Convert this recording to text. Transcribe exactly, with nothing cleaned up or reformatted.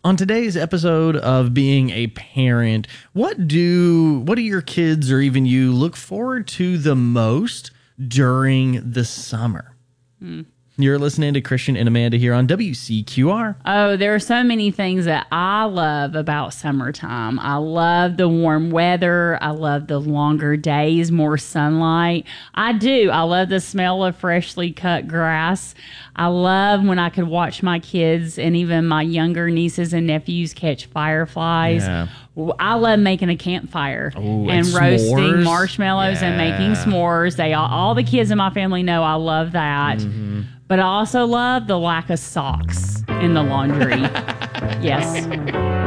On today's episode of Being a Parent, what do what do your kids or even you look forward to the most during the summer? Hmm. You're listening to Christian and Amanda here on W C Q R. Oh, there are so many things that I love about summertime. I love the warm weather. I love the longer days, more sunlight. I do. I love the smell of freshly cut grass. I love when I could watch my kids and even my younger nieces and nephews catch fireflies. Yeah. I love making a campfire Ooh, and, and roasting s'mores. marshmallows yeah. and making s'mores. They all, all the kids in my family know I love that. Mm-hmm. But I also love the lack of socks in the laundry. Yes.